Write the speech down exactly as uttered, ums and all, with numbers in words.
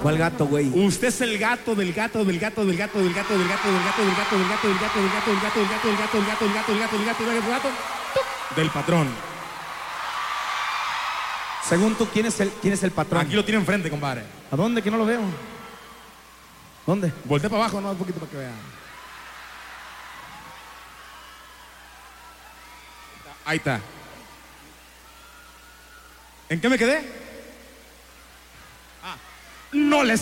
¿Cuál gato, güey? Usted es el gato del gato del gato del gato del gato del gato del gato del gato del gato del gato del gato del gato del gato del gato del gato del gato del gato del gato del gato del patrón. Según tú, ¿quién es el, quién es el patrón? Aquí lo tiene enfrente, compadre. ¿A dónde? Que no lo veo. ¿Dónde? Voltea para abajo, no, un poquito para que vea. Ahí está. ¿En qué me quedé? Ah, no les